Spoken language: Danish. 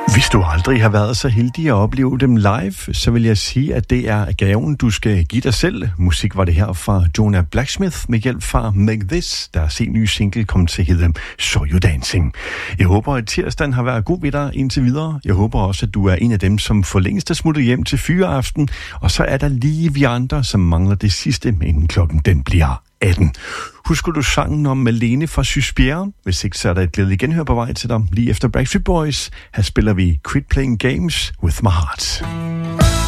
Hvis du aldrig har været så heldig at opleve dem live, så vil jeg sige, at det er gaven, du skal give dig selv. Musik var det her fra Jonah Blacksmith med hjælp fra Make This, der er sin nye single kom til at hedde So You Dancing. Jeg håber, at tirsdagen har været god ved dig indtil videre. Jeg håber også, at du er en af dem, som for længst er smuttet hjem til fyreaften. Og så er der lige vi andre, som mangler det sidste, inden klokken den bliver 18. Husker du sangen om Malene fra Sysbjerre? Hvis ikke, så er der et glædeligt genhør på vej til dig lige efter Backstreet Boys. Her spiller vi Quit Playing Games with My Heart.